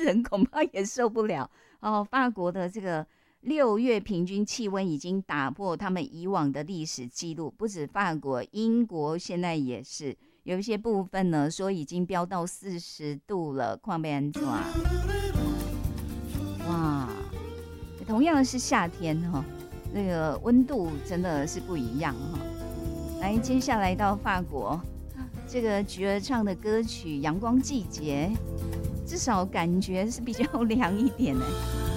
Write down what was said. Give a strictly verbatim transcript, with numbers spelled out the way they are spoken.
人恐怕也受不了哦。法国的这个六月平均气温已经打破他们以往的历史记录，不止法国，英国现在也是有一些部分呢，说已经飙到四十度了，况被安抓。哇，同样是夏天哈、哦，那个温度真的是不一样哈、哦。来，接下来到法国，这个菊儿唱的歌曲《阳光季节》，至少感觉是比较凉一点的。